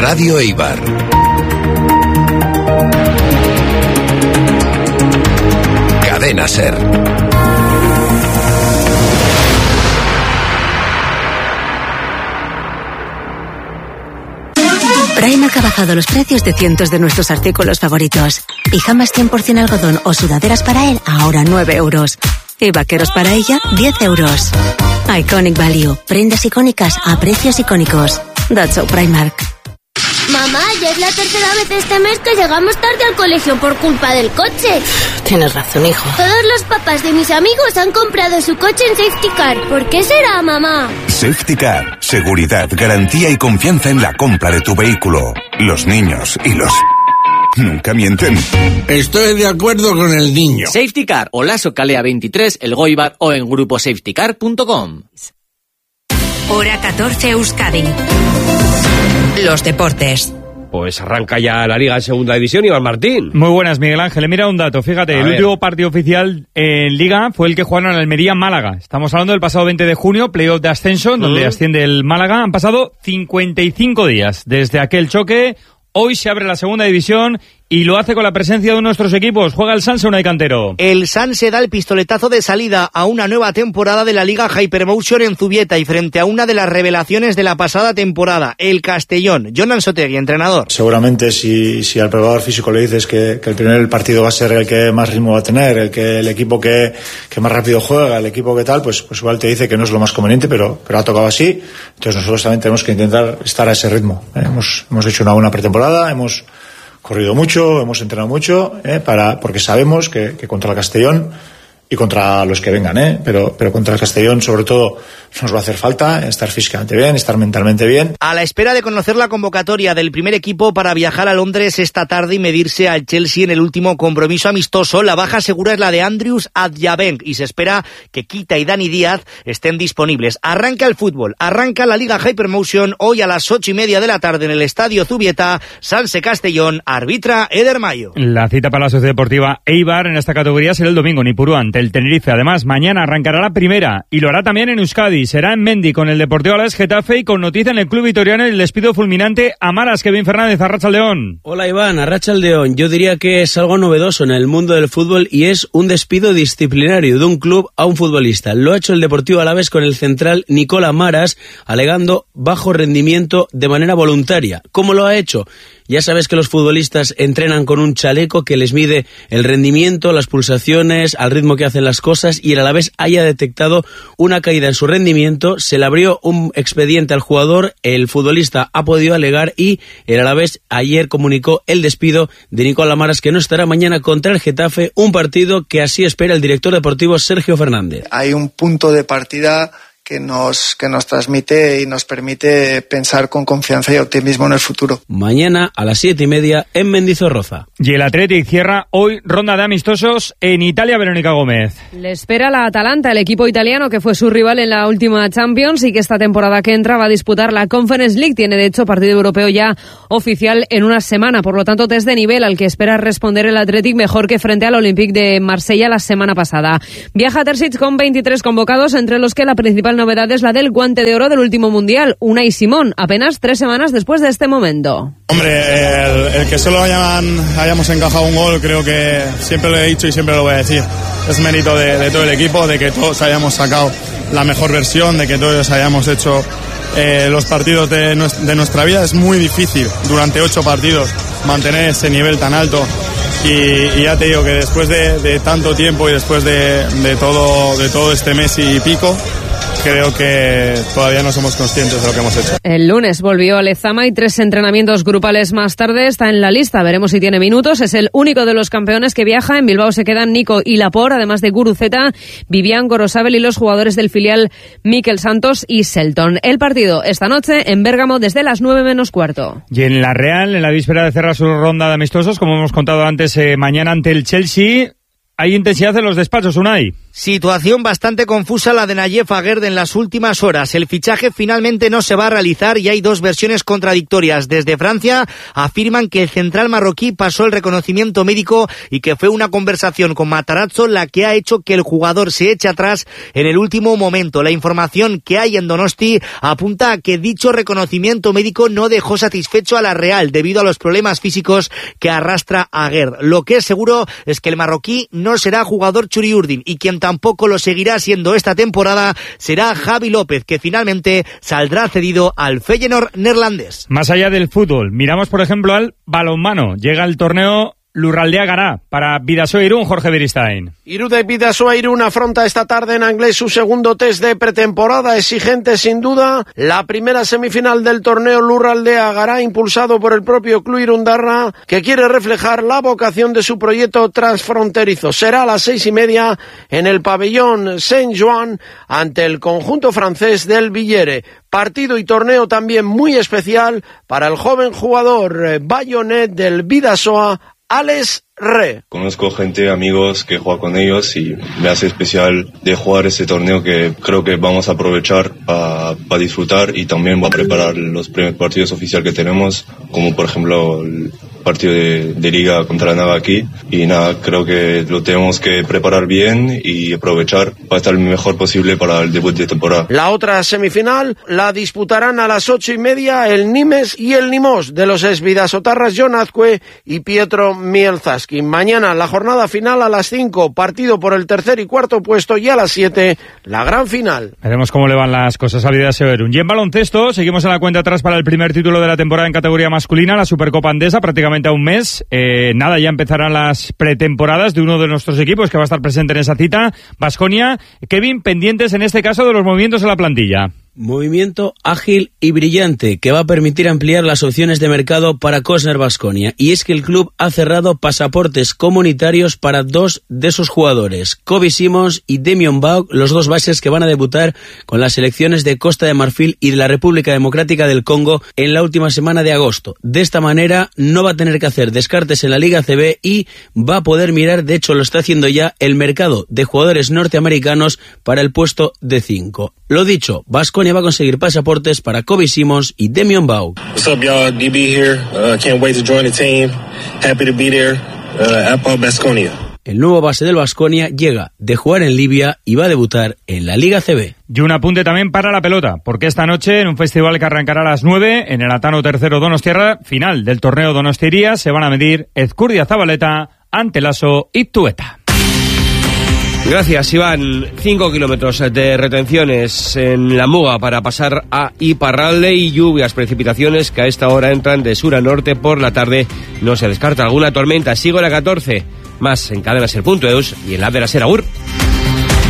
Radio Eibar. Cadena SER. Primark ha bajado los precios de cientos de nuestros artículos favoritos. Pijamas 100% algodón o sudaderas para él, ahora 9 euros. Y vaqueros para ella, 10 euros. Iconic Value. Prendas icónicas a precios icónicos. That's so Primark. Mamá, ya es la tercera vez este mes que llegamos tarde al colegio por culpa del coche. Tienes razón, hijo. Todos los papás de mis amigos han comprado su coche en Safety Car. ¿Por qué será, mamá? Safety Car. Seguridad, garantía y confianza en la compra de tu vehículo. Los niños y los... nunca mienten. Estoy de acuerdo con el niño. Safety Car, Olaso Calea 23, El Goibar o en gruposafetycar.com. Hora 14 Euskadi. Los deportes. Pues arranca ya la Liga en Segunda División, Iván Martín. Muy buenas, Miguel Ángel. Mira un dato, fíjate, el último partido oficial en Liga fue el que jugaron en Almería-Málaga. Estamos hablando del pasado 20 de junio, playoff de ascenso, donde asciende el Málaga. Han pasado 55 días desde aquel choque. Hoy se abre la Segunda División y lo hace con la presencia de nuestros equipos. Juega el Sanse Unai Cantero. El Sanse da el pistoletazo de salida a una nueva temporada de la Liga Hypermotion en Zubieta y frente a una de las revelaciones de la pasada temporada, el Castellón. Jonan Sotegui, entrenador. Seguramente si al preparador físico le dices que el primer partido va a ser el que más ritmo va a tener, el equipo que más rápido juega, el equipo que tal, pues igual te dice que no es lo más conveniente, pero ha tocado así. Entonces nosotros también tenemos que intentar estar a ese ritmo. Hemos hecho una buena pretemporada, hemos corrido mucho, hemos entrenado mucho, porque sabemos que contra el Castellón y contra los que vengan, pero contra el Castellón sobre todo nos va a hacer falta estar físicamente bien, estar mentalmente bien. A la espera de conocer la convocatoria del primer equipo para viajar a Londres esta tarde y medirse al Chelsea en el último compromiso amistoso, la baja segura es la de Andrius Adjabenk y se espera que Kita y Dani Díaz estén disponibles. Arranca el fútbol, arranca la Liga Hypermotion hoy a las 8:30 de la tarde en el Estadio Zubieta. Sanse Castellón, arbitra Eder Mayo. La cita para la Sociedad Deportiva Eibar en esta categoría será el domingo en Ipurú ante el Tenerife. Además, mañana arrancará la primera y lo hará también en Euskadi. Será en Mendi con el Deportivo Alavés Getafe y con noticia en el club vitoriano el despido fulminante a Maras. Kevin Fernández, Arratsaldeón. Hola Iván, Arratsaldeón. Yo diría que es algo novedoso en el mundo del fútbol y es un despido disciplinario de un club a un futbolista. Lo ha hecho el Deportivo Alavés con el central Nicola Maras, alegando bajo rendimiento de manera voluntaria. ¿Cómo lo ha hecho? Ya sabes que los futbolistas entrenan con un chaleco que les mide el rendimiento, las pulsaciones, al ritmo que hacen las cosas, y el Alavés haya detectado una caída en su rendimiento, se le abrió un expediente al jugador, el futbolista ha podido alegar y el Alavés ayer comunicó el despido de Nicola Maras, que no estará mañana contra el Getafe, un partido que así espera el director deportivo Sergio Fernández. Hay un punto de partida que nos transmite y nos permite pensar con confianza y optimismo en el futuro. Mañana a las 7:30 en Mendizorroza. Y el Athletic cierra hoy ronda de amistosos en Italia. Verónica Gómez. Le espera la Atalanta, el equipo italiano que fue su rival en la última Champions y que esta temporada que entra va a disputar la Conference League. Tiene de hecho partido europeo ya oficial en una semana, por lo tanto test de nivel al que espera responder el Athletic mejor que frente al Olympique de Marsella la semana pasada. Viaja a Terzic con 23 convocados, entre los que la principal novedad es la del guante de oro del último mundial, Unai Simón, apenas 3 semanas después de este momento. Hombre, el que solo hayamos encajado un gol, creo que siempre lo he dicho y siempre lo voy a decir, es mérito de todo el equipo, de que todos hayamos sacado la mejor versión, de que todos hayamos hecho los partidos de nuestra vida. Es muy difícil durante 8 partidos mantener ese nivel tan alto. Y ya te digo que después de tanto tiempo y después de todo este mes y pico, creo que todavía no somos conscientes de lo que hemos hecho. El lunes volvió a Lezama y 3 entrenamientos grupales más tarde. Está en la lista, veremos si tiene minutos. Es el único de los campeones que viaja. En Bilbao se quedan Nico y Lapor, además de Guruzeta, Vivian, Gorosabel y los jugadores del filial Mikel Santos y Selton. El partido esta noche en Bérgamo desde las 9:15. Y en la Real, en la víspera de cerrar su ronda de amistosos, como hemos contado antes, mañana ante el Chelsea, hay intensidad en los despachos, Unai. Situación bastante confusa la de Nayef Aguerd en las últimas horas. El fichaje finalmente no se va a realizar y hay dos versiones contradictorias. Desde Francia afirman que el central marroquí pasó el reconocimiento médico y que fue una conversación con Matarazzo la que ha hecho que el jugador se eche atrás en el último momento. La información que hay en Donosti apunta a que dicho reconocimiento médico no dejó satisfecho a la Real debido a los problemas físicos que arrastra Aguerd. Lo que es seguro es que el marroquí no será jugador Churiurdin y quien tampoco lo seguirá siendo esta temporada será Javi López, que finalmente saldrá cedido al Feyenoord neerlandés. Más allá del fútbol, miramos por ejemplo al balonmano. Llega el torneo Lurraldea Gará para Bidasoa Irún, Jorge Beristain. Irún de Bidasoa Irún afronta esta tarde en Anglés su segundo test de pretemporada, exigente sin duda. La primera semifinal del torneo Lurraldea Gará, impulsado por el propio Club Irundarra, que quiere reflejar la vocación de su proyecto transfronterizo. Será a las 6:30 en el pabellón Saint-Joan ante el conjunto francés del Villere. Partido y torneo también muy especial para el joven jugador bayonet del Bidasoa, Alex Re. Conozco gente, amigos que juegan con ellos y me hace especial de jugar este torneo que creo que vamos a aprovechar para disfrutar y también va a preparar los primeros partidos oficiales que tenemos, como por ejemplo el partido de liga contra Naga aquí. Y nada, creo que lo tenemos que preparar bien y aprovechar para estar lo mejor posible para el debut de temporada. La otra semifinal la disputarán a las 8:30 el Nimes y el Nimos de los esbidasotarras Jon Azcue y Pietro Mielzas. Mañana la jornada final a las 5, partido por el tercer y cuarto puesto, y a las 7 la gran final. Veremos cómo le van las cosas a Bidasoa Irún. Y en baloncesto seguimos en la cuenta atrás para el primer título de la temporada en categoría masculina, la Supercopa Andesa, prácticamente a un mes. Ya empezarán las pretemporadas de uno de nuestros equipos que va a estar presente en esa cita, Baskonia. Kevin, pendientes en este caso de los movimientos en la plantilla. Movimiento ágil y brillante que va a permitir ampliar las opciones de mercado para Cosner Baskonia. Y es que el club ha cerrado pasaportes comunitarios para dos de sus jugadores, Kobe Simons y Demion Baugh, los dos bases que van a debutar con las selecciones de Costa de Marfil y de la República Democrática del Congo en la última semana de agosto. De esta manera no va a tener que hacer descartes en la Liga CB y va a poder mirar, de hecho lo está haciendo ya, el mercado de jugadores norteamericanos para el puesto de 5. Lo dicho, Baskonia va a conseguir pasaportes para Kobe Simons y Demion Baugh. What's up, y'all? DB here. Can't wait to join the team. Happy to be there at Baskonia. El nuevo base del Baskonia llega de jugar en Libia y va a debutar en la Liga CB. Y un apunte también para la pelota, porque esta noche en un festival que arrancará a las 9 en el Atano III Donostiarra, final del torneo Donostiria, se van a medir Ezcurdia Zabaleta ante Lasso y Tueta. Gracias, Iván. 5 kilómetros de retenciones en la Muga para pasar a Iparralde y lluvias, precipitaciones que a esta hora entran de sur a norte. Por la tarde no se descarta alguna tormenta. Sigo la 14. Más en cadenaser.eus y en la app de la SER. Agur.